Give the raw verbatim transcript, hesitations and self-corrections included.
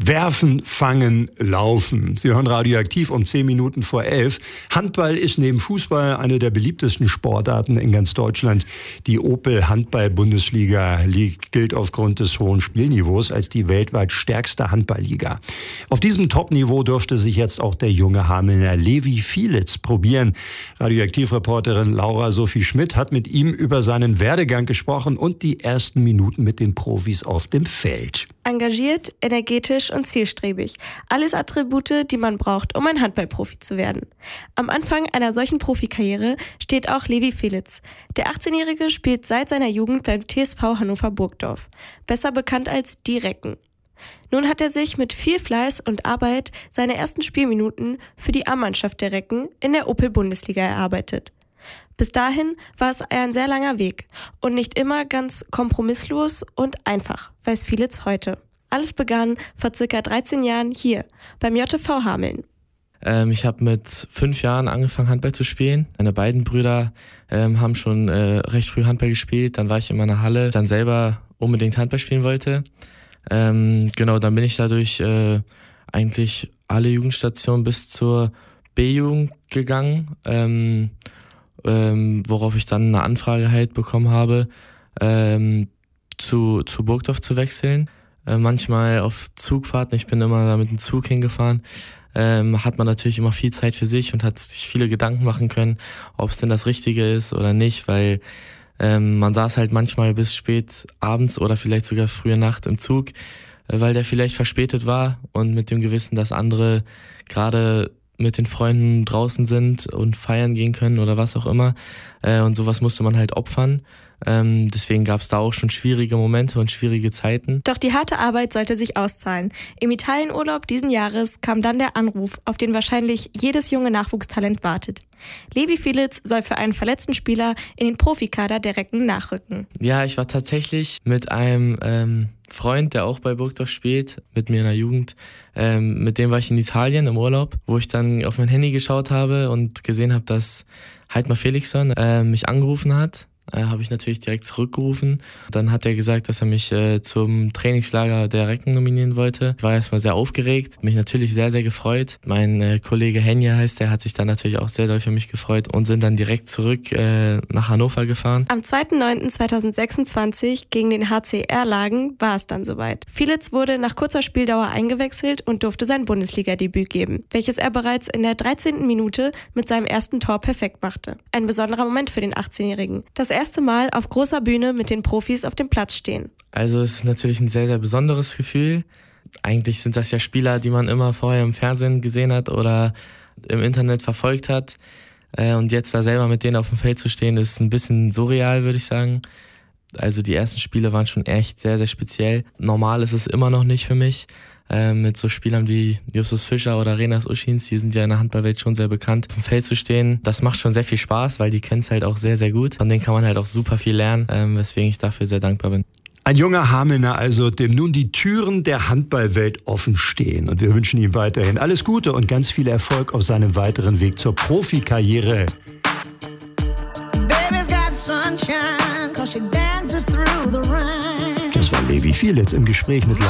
Werfen, fangen, laufen. Sie hören Radioaktiv um zehn Minuten vor elf. Handball ist neben Fußball eine der beliebtesten Sportarten in ganz Deutschland. Die Opel Handball-Bundesliga gilt aufgrund des hohen Spielniveaus als die weltweit stärkste Handballliga. Auf diesem Top-Niveau dürfte sich jetzt auch der junge Hamelner Levi Fielitz probieren. Radioaktiv-Reporterin Laura Sophie Schmidt hat mit ihm über seinen Werdegang gesprochen und die ersten Minuten mit den Profis auf dem Feld. Engagiert, energetisch und zielstrebig. Alles Attribute, die man braucht, um ein Handballprofi zu werden. Am Anfang einer solchen Profikarriere steht auch Levi Fielitz. Der achtzehnjährige spielt seit seiner Jugend beim T S V Hannover Burgdorf, besser bekannt als die Recken. Nun hat er sich mit viel Fleiß und Arbeit seine ersten Spielminuten für die A-Mannschaft der Recken in der Opel-Bundesliga erarbeitet. Bis dahin war es ein sehr langer Weg und nicht immer ganz kompromisslos und einfach, weiß Fielitz heute. Alles begann vor circa dreizehn Jahren hier beim J T V Hameln. Ähm, ich habe mit fünf Jahren angefangen, Handball zu spielen. Meine beiden Brüder ähm, haben schon äh, recht früh Handball gespielt. Dann war ich in meiner Halle, dann selber unbedingt Handball spielen wollte. Ähm, genau, dann bin ich dadurch äh, eigentlich alle Jugendstationen bis zur B-Jugend gegangen. Ähm, Ähm, worauf ich dann eine Anfrage halt bekommen habe, ähm, zu, zu Burgdorf zu wechseln. Äh, manchmal auf Zugfahrten, ich bin immer da mit dem Zug hingefahren, ähm, hat man natürlich immer viel Zeit für sich und hat sich viele Gedanken machen können, ob es denn das Richtige ist oder nicht, weil ähm, man saß halt manchmal bis spät abends oder vielleicht sogar frühe Nacht im Zug, äh, weil der vielleicht verspätet war und mit dem Gewissen, dass andere gerade mit den Freunden draußen sind und feiern gehen können oder was auch immer. Äh, und sowas musste man halt opfern. Ähm, deswegen gab es da auch schon schwierige Momente und schwierige Zeiten. Doch die harte Arbeit sollte sich auszahlen. Im Italienurlaub diesen Jahres kam dann der Anruf, auf den wahrscheinlich jedes junge Nachwuchstalent wartet. Levi Fielitz soll für einen verletzten Spieler in den Profikader der Recken nachrücken. Ja, ich war tatsächlich mit einem ähm, Freund, der auch bei Burgdorf spielt, mit mir in der Jugend. Ähm, mit dem war ich in Italien im Urlaub, wo ich dann auf mein Handy geschaut habe und gesehen habe, dass Heidmar Felixson äh, mich angerufen hat. Äh, habe ich natürlich direkt zurückgerufen. Dann hat er gesagt, dass er mich äh, zum Trainingslager der Recken nominieren wollte. Ich war erstmal sehr aufgeregt, mich natürlich sehr, sehr gefreut. Mein äh, Kollege Henja heißt, der hat sich dann natürlich auch sehr doll für mich gefreut und sind dann direkt zurück äh, nach Hannover gefahren. Am zweiter neunter zweitausendsechsundzwanzig gegen den H C Erlangen war es dann soweit. Fielitz wurde nach kurzer Spieldauer eingewechselt und durfte sein Bundesliga-Debüt geben, welches er bereits in der dreizehnten Minute mit seinem ersten Tor perfekt machte. Ein besonderer Moment für den achtzehnjährigen. Das erste Mal auf großer Bühne mit den Profis auf dem Platz stehen. Also es ist natürlich ein sehr, sehr besonderes Gefühl. Eigentlich sind das ja Spieler, die man immer vorher im Fernsehen gesehen hat oder im Internet verfolgt hat. Und jetzt da selber mit denen auf dem Feld zu stehen, ist ein bisschen surreal, würde ich sagen. Also die ersten Spiele waren schon echt sehr, sehr speziell. Normal ist es immer noch nicht für mich. Äh, mit so Spielern wie Justus Fischer oder Renas Uschins, die sind ja in der Handballwelt schon sehr bekannt. Auf dem Feld zu stehen, das macht schon sehr viel Spaß, weil die können es halt auch sehr, sehr gut. Von denen kann man halt auch super viel lernen, ähm, weswegen ich dafür sehr dankbar bin. Ein junger Hamelner also, dem nun die Türen der Handballwelt offen stehen. Und wir wünschen ihm weiterhin alles Gute und ganz viel Erfolg auf seinem weiteren Weg zur Profikarriere. Das war Levi Fielitz im Gespräch mit